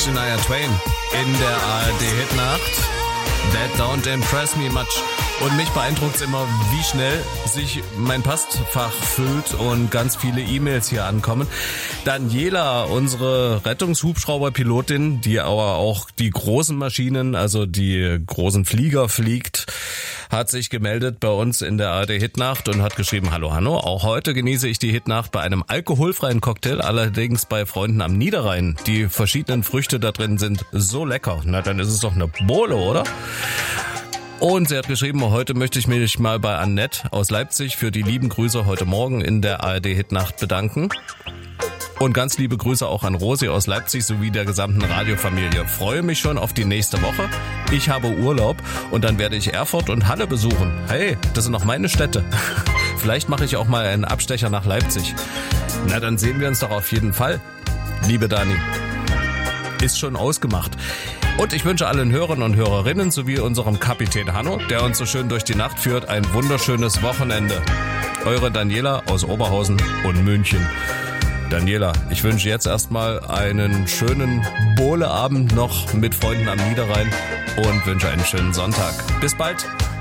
Shania Twain in der ARD-Hitnacht. That don't impress me much. Und mich beeindruckt es immer, wie schnell sich mein Postfach füllt und ganz viele E-Mails hier ankommen. Daniela, unsere Rettungshubschrauberpilotin, die aber auch die großen Maschinen, also die großen Flieger fliegt, hat sich gemeldet bei uns in der ARD-Hitnacht und hat geschrieben, hallo Hanno, auch heute genieße ich die Hitnacht bei einem alkoholfreien Cocktail, allerdings bei Freunden am Niederrhein. Die verschiedenen Früchte da drin sind so lecker. Na, dann ist es doch eine Bowle, oder? Und sie hat geschrieben, heute möchte ich mich mal bei Annette aus Leipzig für die lieben Grüße heute Morgen in der ARD-Hitnacht bedanken. Und ganz liebe Grüße auch an Rosi aus Leipzig sowie der gesamten Radiofamilie. Freue mich schon auf die nächste Woche. Ich habe Urlaub und dann werde ich Erfurt und Halle besuchen. Hey, das sind noch meine Städte. Vielleicht mache ich auch mal einen Abstecher nach Leipzig. Na, dann sehen wir uns doch auf jeden Fall. Liebe Dani, ist schon ausgemacht. Und ich wünsche allen Hörern und Hörerinnen sowie unserem Kapitän Hanno, der uns so schön durch die Nacht führt, ein wunderschönes Wochenende. Eure Daniela aus Oberhausen und München. Daniela, ich wünsche jetzt erstmal einen schönen Bowleabend noch mit Freunden am Niederrhein und wünsche einen schönen Sonntag. Bis bald.